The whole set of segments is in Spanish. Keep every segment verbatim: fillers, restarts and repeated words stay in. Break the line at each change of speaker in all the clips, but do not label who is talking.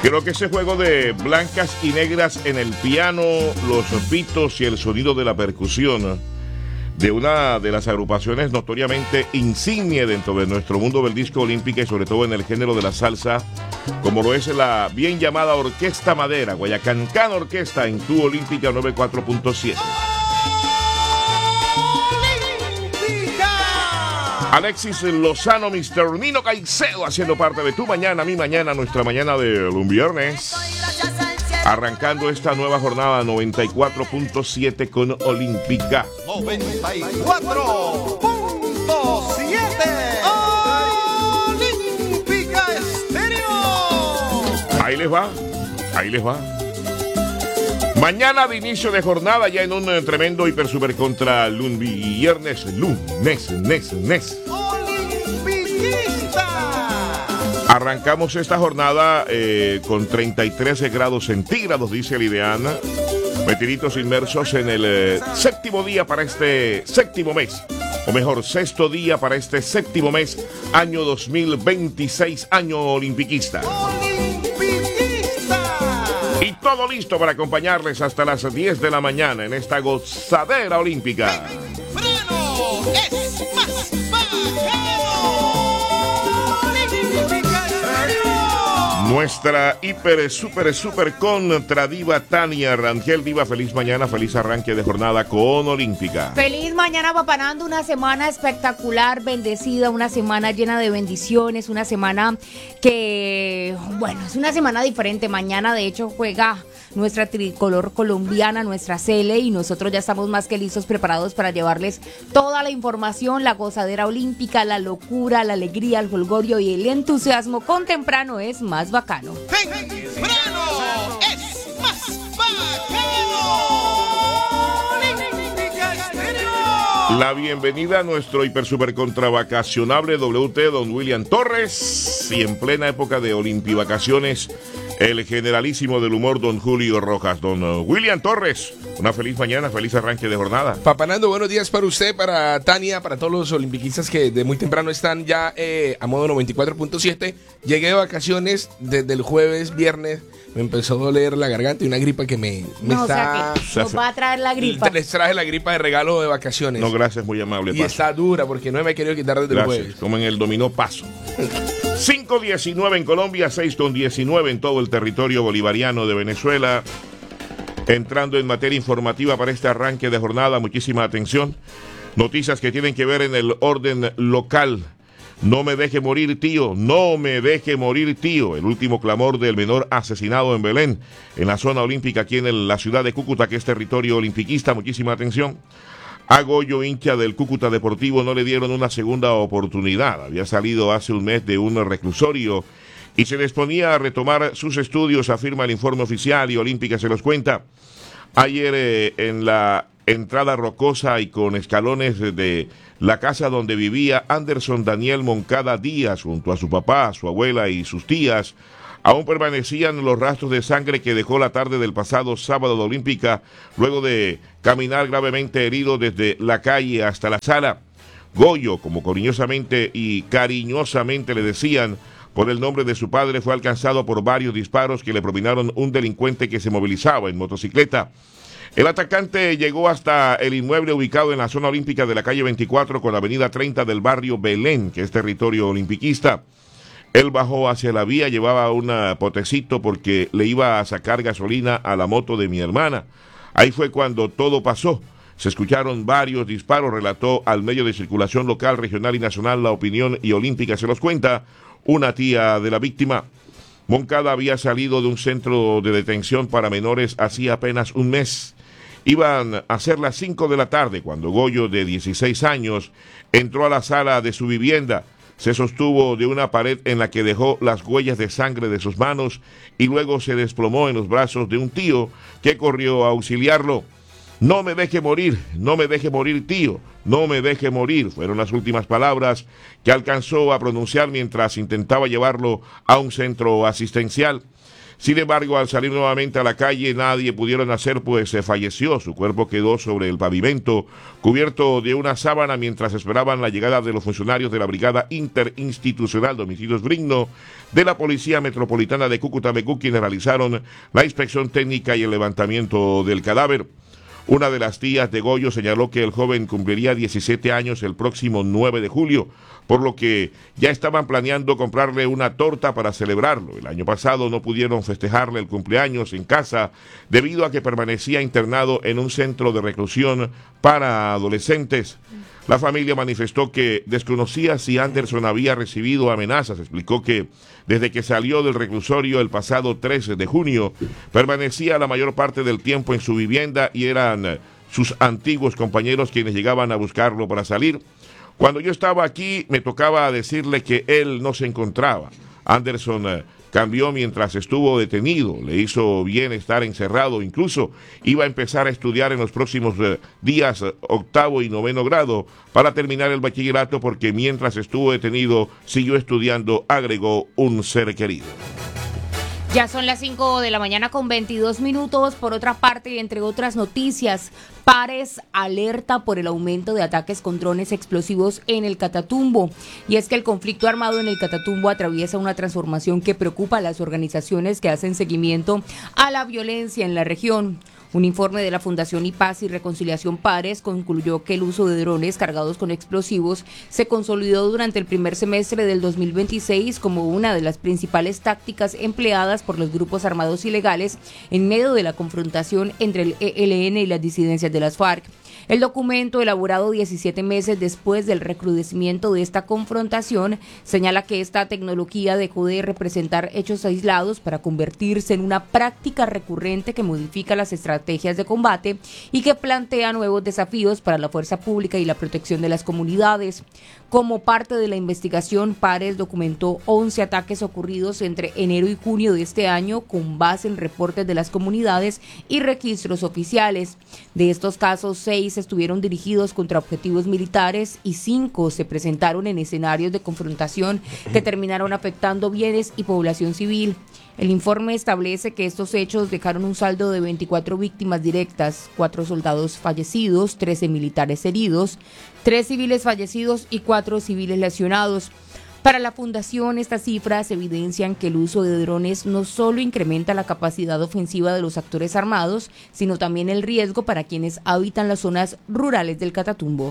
Creo que ese juego de blancas y negras en el piano, los pitos y el sonido de la percusión de una de las agrupaciones notoriamente insigne dentro de nuestro mundo del disco olímpico y sobre todo en el género de la salsa, como lo es la bien llamada Orquesta Madera, Guayacancán Orquesta en Tu Olímpica noventa y cuatro punto siete. Alexis Lozano, mister Nino Caicedo haciendo parte de Tu Mañana, Mi Mañana, nuestra mañana de un viernes. Arrancando esta nueva jornada noventa y cuatro punto siete con Olímpica.
noventa y cuatro punto siete Olímpica Estéreo.
Ahí les va, ahí les va. Mañana de inicio de jornada ya en un tremendo hiper super contra lunes, viernes, lunes, nes, nes. Arrancamos esta jornada eh, con treinta y tres grados centígrados, dice Lidiana. Metiritos inmersos en el eh, séptimo día para este séptimo mes. O mejor, sexto día para este séptimo mes, año dos mil veintiséis, año olimpiquista. Y todo listo para acompañarles hasta las diez de la mañana en esta gozadera olímpica.
¡Freno! ¡Es más
Nuestra hiper, super, super contra diva Tania Rangel. Diva, feliz mañana, feliz arranque de jornada con Olímpica.
Feliz mañana, Papanando, una semana espectacular, bendecida, una semana llena de bendiciones, una semana que, bueno, es una semana diferente. Mañana, de hecho, juega nuestra tricolor colombiana, nuestra Cele, y nosotros ya estamos más que listos, preparados para llevarles toda la información, la gozadera olímpica, la locura, la alegría, el jolgorio y el entusiasmo. Con temprano es más bacano.
¡Temprano es más bacano!
La bienvenida a nuestro hiper super contra vacacionable W T, don William Torres, y en plena época de olimpivacaciones, el generalísimo del humor, don Julio Rojas. Don William Torres, una feliz mañana, feliz arranque de jornada.
Papanando, buenos días para usted, para Tania, para todos los olimpiquistas que de muy temprano están ya eh, a modo noventa y cuatro punto siete. Llegué de vacaciones desde el jueves, viernes, me empezó a doler la garganta y una gripa que me, me
no,
está...
O sea que nos va a traer la gripa.
Les traje la gripa de regalo de vacaciones.
No, gracias, muy amable.
Y
paso.
está dura porque no me he querido quitar desde
Gracias,
el jueves.
como en el dominó paso. cinco diecinueve en Colombia, seis con diecinueve en todo el territorio bolivariano de Venezuela. Entrando en materia informativa para este arranque de jornada, muchísima atención. Noticias que tienen que ver en el orden local. No me deje morir, tío, no me deje morir, tío. El último clamor del menor asesinado en Belén, en la zona olímpica, aquí en el, la ciudad de Cúcuta, que es territorio olimpiquista. Muchísima atención. A Goyo, hincha del Cúcuta Deportivo, no le dieron una segunda oportunidad. Había salido hace un mes de un reclusorio y se disponía a retomar sus estudios, afirma el informe oficial, y Olímpica se los cuenta. Ayer eh, en la entrada rocosa y con escalones de la casa donde vivía Anderson Daniel Moncada Díaz, junto a su papá, su abuela y sus tías, aún permanecían los rastros de sangre que dejó la tarde del pasado sábado de Olímpica, luego de caminar gravemente herido desde la calle hasta la sala. Goyo, como cariñosamente y cariñosamente le decían por el nombre de su padre, fue alcanzado por varios disparos que le propinaron un delincuente que se movilizaba en motocicleta. El atacante llegó hasta el inmueble ubicado en la zona olímpica de la calle veinticuatro con la avenida treinta del barrio Belén, que es territorio olimpiquista. Él bajó hacia la vía, llevaba un potecito porque le iba a sacar gasolina a la moto de mi hermana. Ahí fue cuando todo pasó. Se escucharon varios disparos, relató al medio de circulación local, regional y nacional La Opinión, y Olímpica se los cuenta una tía de la víctima. Moncada había salido de un centro de detención para menores hacía apenas un mes. Iban a ser las cinco de la tarde cuando Goyo, de dieciséis años, entró a la sala de su vivienda. Se sostuvo de una pared en la que dejó las huellas de sangre de sus manos y luego se desplomó en los brazos de un tío que corrió a auxiliarlo. No me deje morir, no me deje morir, tío, no me deje morir, fueron las últimas palabras que alcanzó a pronunciar mientras intentaba llevarlo a un centro asistencial. Sin embargo, al salir nuevamente a la calle, nadie pudieron hacer, pues se falleció. Su cuerpo quedó sobre el pavimento, cubierto de una sábana, mientras esperaban la llegada de los funcionarios de la Brigada Interinstitucional de Homicidios Brigno de la Policía Metropolitana de Cúcuta, Mecú, quienes realizaron la inspección técnica y el levantamiento del cadáver. Una de las tías de Goyo señaló que el joven cumpliría diecisiete años el próximo nueve de julio, por lo que ya estaban planeando comprarle una torta para celebrarlo. El año pasado no pudieron festejarle el cumpleaños en casa debido a que permanecía internado en un centro de reclusión para adolescentes. La familia manifestó que desconocía si Anderson había recibido amenazas. Explicó que desde que salió del reclusorio el pasado trece de junio, permanecía la mayor parte del tiempo en su vivienda y eran sus antiguos compañeros quienes llegaban a buscarlo para salir. Cuando yo estaba aquí, me tocaba decirle que él no se encontraba. Anderson eh, cambió mientras estuvo detenido, le hizo bien estar encerrado, incluso iba a empezar a estudiar en los próximos eh, días eh, octavo y noveno grado para terminar el bachillerato, porque mientras estuvo detenido siguió estudiando, agregó un ser querido.
Ya son las cinco de la mañana con veintidós minutos. Por otra parte, entre otras noticias, Pares alerta por el aumento de ataques con drones explosivos en el Catatumbo. Y es que el conflicto armado en el Catatumbo atraviesa una transformación que preocupa a las organizaciones que hacen seguimiento a la violencia en la región. Un informe de la Fundación y Paz y Reconciliación Pares concluyó que el uso de drones cargados con explosivos se consolidó durante el primer semestre del dos mil veintiséis como una de las principales tácticas empleadas por los grupos armados ilegales en medio de la confrontación entre el E L N y las disidencias de las FARC. El documento, elaborado diecisiete meses después del recrudecimiento de esta confrontación, señala que esta tecnología dejó de representar hechos aislados para convertirse en una práctica recurrente que modifica las estrategias de combate y que plantea nuevos desafíos para la fuerza pública y la protección de las comunidades. Como parte de la investigación, Pares documentó once ataques ocurridos entre enero y junio de este año con base en reportes de las comunidades y registros oficiales. De estos casos, seis estuvieron dirigidos contra objetivos militares y cinco se presentaron en escenarios de confrontación que terminaron afectando bienes y población civil. El informe establece que estos hechos dejaron un saldo de veinticuatro víctimas directas, cuatro soldados fallecidos, trece militares heridos, tres civiles fallecidos y cuatro civiles lesionados. Para la Fundación, estas cifras evidencian que el uso de drones no solo incrementa la capacidad ofensiva de los actores armados, sino también el riesgo para quienes habitan las zonas rurales del Catatumbo.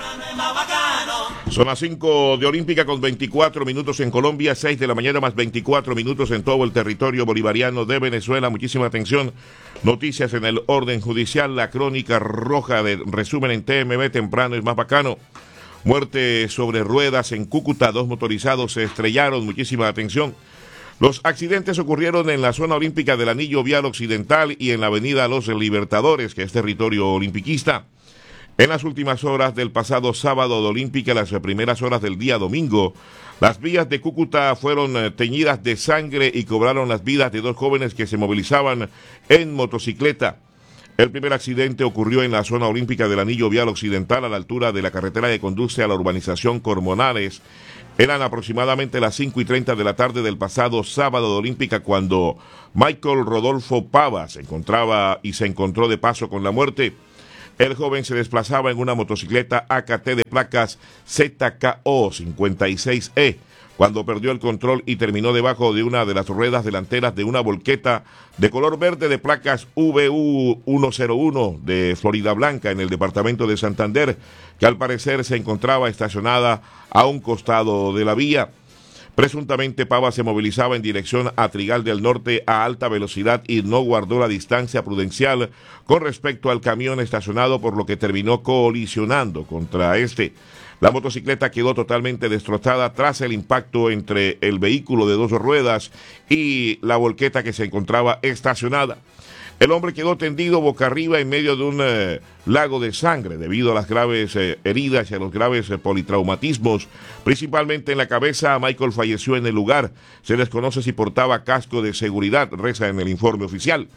Son las cinco de Olímpica con veinticuatro minutos en Colombia, seis de la mañana más veinticuatro minutos en todo el territorio bolivariano de Venezuela. Muchísima atención. Noticias en el orden judicial, la crónica roja de resumen en T M B temprano es más bacano. Muerte sobre ruedas en Cúcuta, dos motorizados se estrellaron, muchísima atención. Los accidentes ocurrieron en la zona olímpica del Anillo Vial Occidental y en la avenida Los Libertadores, que es territorio olimpiquista. En las últimas horas del pasado sábado de Olímpica, las primeras horas del día domingo, las vías de Cúcuta fueron teñidas de sangre y cobraron las vidas de dos jóvenes que se movilizaban en motocicleta. El primer accidente ocurrió en la zona olímpica del Anillo Vial Occidental, a la altura de la carretera que conduce a la urbanización Cormonales. Eran aproximadamente las cinco y treinta de la tarde del pasado sábado de Olímpica cuando Michael Rodolfo Pava se encontraba y se encontró de paso con la muerte. El joven se desplazaba en una motocicleta A K T de placas Z K O cincuenta y seis E. Cuando perdió el control y terminó debajo de una de las ruedas delanteras de una volqueta de color verde de placas V U ciento uno de Florida Blanca en el departamento de Santander, que al parecer se encontraba estacionada a un costado de la vía. Presuntamente Pava se movilizaba en dirección a Trigal del Norte a alta velocidad y no guardó la distancia prudencial con respecto al camión estacionado, por lo que terminó colisionando contra este. La motocicleta quedó totalmente destrozada tras el impacto entre el vehículo de dos ruedas y la volqueta que se encontraba estacionada. El hombre quedó tendido boca arriba en medio de un eh, lago de sangre debido a las graves eh, heridas y a los graves eh, politraumatismos, principalmente en la cabeza. Michael falleció en el lugar. Se desconoce si portaba casco de seguridad, reza en el informe oficial.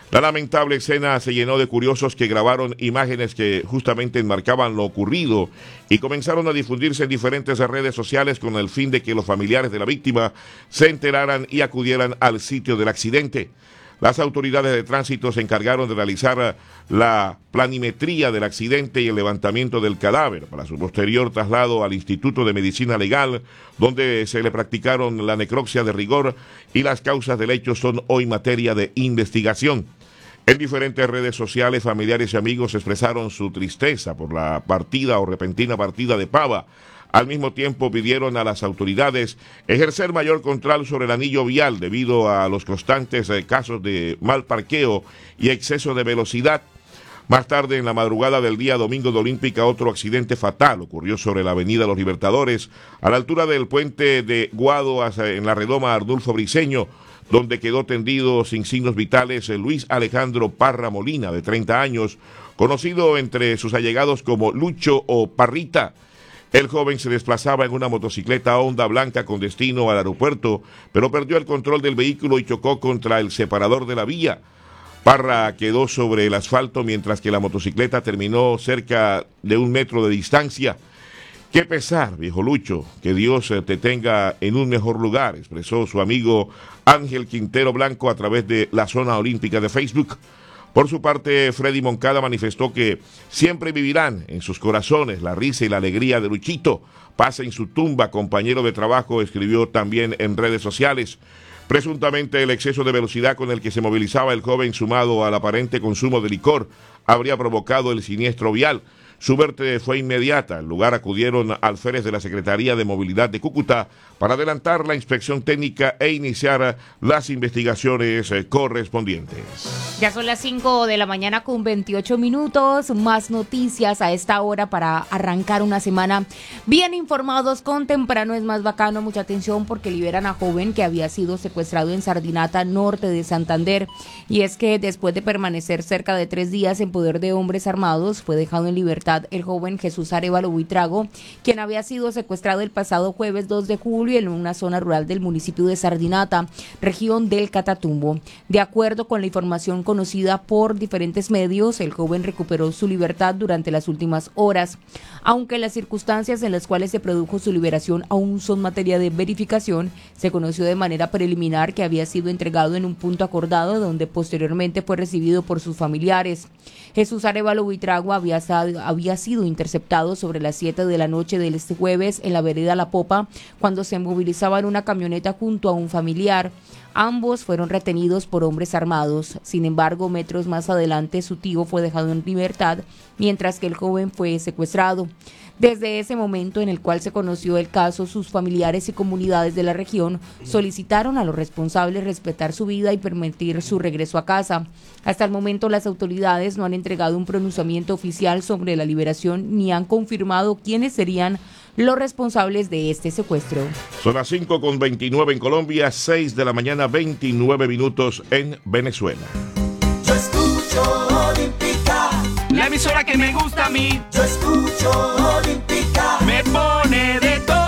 La lamentable escena se llenó de curiosos que grabaron imágenes que justamente enmarcaban lo ocurrido y comenzaron a difundirse en diferentes redes sociales con el fin de que los familiares de la víctima se enteraran y acudieran al sitio del accidente. Las autoridades de tránsito se encargaron de realizar la planimetría del accidente y el levantamiento del cadáver para su posterior traslado al Instituto de Medicina Legal, donde se le practicaron la necropsia de rigor y las causas del hecho son hoy materia de investigación. En diferentes redes sociales, familiares y amigos expresaron su tristeza por la partida o repentina partida de Pava. Al mismo tiempo pidieron a las autoridades ejercer mayor control sobre el anillo vial debido a los constantes eh, casos de mal parqueo y exceso de velocidad. Más tarde, en la madrugada del día domingo de Olímpica, otro accidente fatal ocurrió sobre la avenida Los Libertadores, a la altura del puente de Guado hacia, en la redoma Arnulfo Briceño, donde quedó tendido sin signos vitales eh, Luis Alejandro Parra Molina, de treinta años, conocido entre sus allegados como Lucho o Parrita. El joven se desplazaba en una motocicleta Honda blanca con destino al aeropuerto, pero perdió el control del vehículo y chocó contra el separador de la vía. Parra quedó sobre el asfalto mientras que la motocicleta terminó cerca de un metro de distancia. Qué pesar, viejo Lucho, que Dios te tenga en un mejor lugar, expresó su amigo Ángel Quintero Blanco a través de la Zona Olímpica de Facebook. Por su parte, Freddy Moncada manifestó que siempre vivirán en sus corazones la risa y la alegría de Luchito. Pasa en su tumba, compañero de trabajo, escribió también en redes sociales. Presuntamente el exceso de velocidad con el que se movilizaba el joven sumado al aparente consumo de licor habría provocado el siniestro vial. Su muerte fue inmediata. Al lugar acudieron alférez de la Secretaría de Movilidad de Cúcuta para adelantar la inspección técnica e iniciar las investigaciones correspondientes.
Ya son las cinco de la mañana con veintiocho minutos. Más noticias a esta hora para arrancar una semana bien informados con Temprano es Más Bacano. Mucha atención porque liberan a joven que había sido secuestrado en Sardinata, norte de Santander. Y es que después de permanecer cerca de tres días en poder de hombres armados, fue dejado en libertad el joven Jesús Arévalo Buitrago, quien había sido secuestrado el pasado jueves dos de julio en una zona rural del municipio de Sardinata, región del Catatumbo. De acuerdo con la información conocida por diferentes medios, el joven recuperó su libertad durante las últimas horas. Aunque las circunstancias en las cuales se produjo su liberación aún son materia de verificación, se conoció de manera preliminar que había sido entregado en un punto acordado donde posteriormente fue recibido por sus familiares. Jesús Arévalo Buitrago había, había sido interceptado sobre las siete de la noche del este jueves en la vereda La Popa cuando se movilizaba en una camioneta junto a un familiar. Ambos fueron retenidos por hombres armados. Sin embargo, metros más adelante su tío fue dejado en libertad, mientras que el joven fue secuestrado. Desde ese momento en el cual se conoció el caso, sus familiares y comunidades de la región solicitaron a los responsables respetar su vida y permitir su regreso a casa. Hasta el momento, las autoridades no han entregado un pronunciamiento oficial sobre la liberación ni han confirmado quiénes serían los responsables de este secuestro.
Son las cinco con veintinueve en Colombia, seis de la mañana, veintinueve minutos en Venezuela.
Yo escucho Olímpica,
La emisora que me gusta a mí
yo escucho Olímpica,
me pone de todo.